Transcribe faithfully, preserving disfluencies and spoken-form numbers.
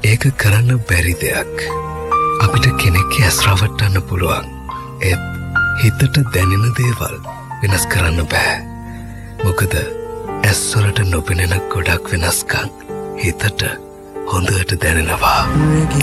ඒක කරන්න බැරි දෙයක්. අපිට කෙනෙක්ගේ ඇස් රවට්ටන්න පුළුවන්. ඒත් හිතට දැනෙන දේවල් වෙනස් කරන්න බෑ. මොකද ඇස් වලට නොපෙනෙන ගොඩක් වෙනස්කම් හිතට හොඳට දැනෙනවා.